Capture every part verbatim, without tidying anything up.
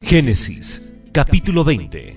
Génesis, capítulo veinte.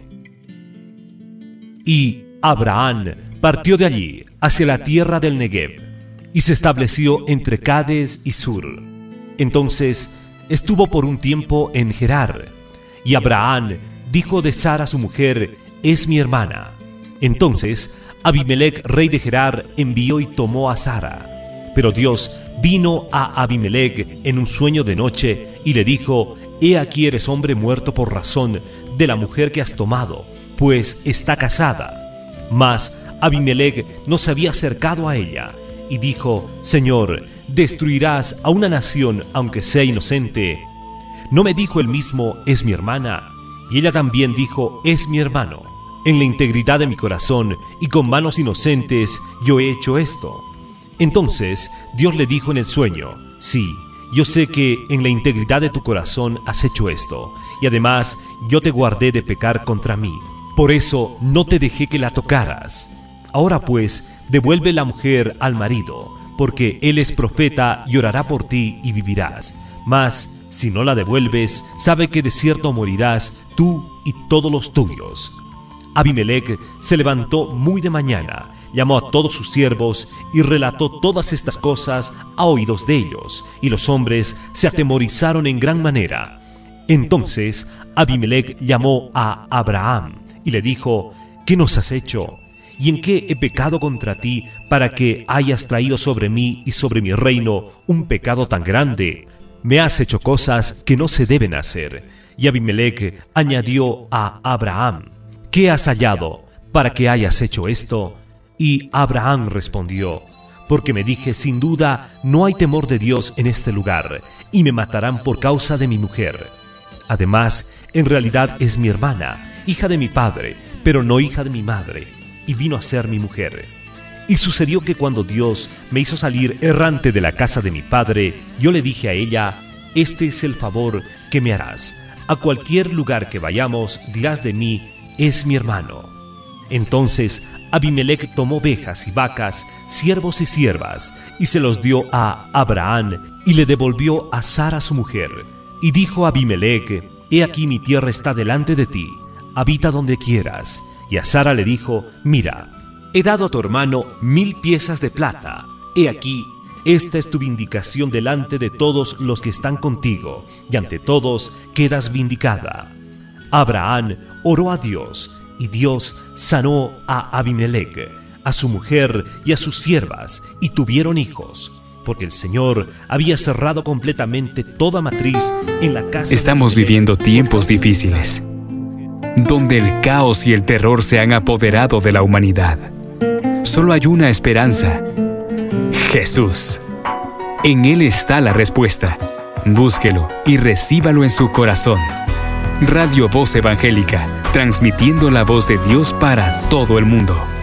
Y Abraham partió de allí hacia la tierra del Negev, y se estableció entre Cades y Sur. Entonces estuvo por un tiempo en Gerar. Y Abraham dijo de Sara su mujer: es mi hermana. Entonces Abimelec, rey de Gerar, envió y tomó a Sara. Pero Dios vino a Abimelec en un sueño de noche y le dijo: he aquí eres hombre muerto por razón de la mujer que has tomado, pues está casada. Mas Abimelec no se había acercado a ella, y dijo: Señor, ¿destruirás a una nación aunque sea inocente? ¿No me dijo él mismo: es mi hermana? Y ella también dijo: es mi hermano. En la integridad de mi corazón y con manos inocentes yo he hecho esto. Entonces Dios le dijo en el sueño: sí, yo sé que en la integridad de tu corazón has hecho esto, y además yo te guardé de pecar contra mí. Por eso no te dejé que la tocaras. Ahora pues, devuelve la mujer al marido, porque él es profeta y orará por ti y vivirás. Mas si no la devuelves, sabe que de cierto morirás tú y todos los tuyos. Abimelec se levantó muy de mañana, llamó a todos sus siervos y relató todas estas cosas a oídos de ellos, y los hombres se atemorizaron en gran manera. Entonces Abimelec llamó a Abraham y le dijo: ¿qué nos has hecho? ¿Y en qué he pecado contra ti para que hayas traído sobre mí y sobre mi reino un pecado tan grande? Me has hecho cosas que no se deben hacer. Y Abimelec añadió a Abraham: ¿qué has hallado para que hayas hecho esto? Y Abraham respondió: porque me dije, sin duda no hay temor de Dios en este lugar, y me matarán por causa de mi mujer. Además, en realidad es mi hermana, hija de mi padre, pero no hija de mi madre, y vino a ser mi mujer. Y sucedió que cuando Dios me hizo salir errante de la casa de mi padre, yo le dije a ella: este es el favor que me harás. A cualquier lugar que vayamos, dirás de mí: es mi hermano. Entonces Abimelec tomó ovejas y vacas, siervos y siervas, y se los dio a Abraham, y le devolvió a Sara su mujer. Y dijo Abimelec: he aquí mi tierra está delante de ti, habita donde quieras. Y a Sara le dijo: mira, he dado a tu hermano mil piezas de plata. He aquí, esta es tu vindicación delante de todos los que están contigo, y ante todos quedas vindicada. Abraham oró a Dios, y Dios sanó a Abimelec, a su mujer y a sus siervas, y tuvieron hijos, porque el Señor había cerrado completamente toda matriz en la casa. Estamos viviendo tiempos difíciles, donde el caos y el terror se han apoderado de la humanidad. Solo hay una esperanza: Jesús. En Él está la respuesta. Búsquelo y recíbalo en su corazón. Radio Voz Evangélica, transmitiendo la voz de Dios para todo el mundo.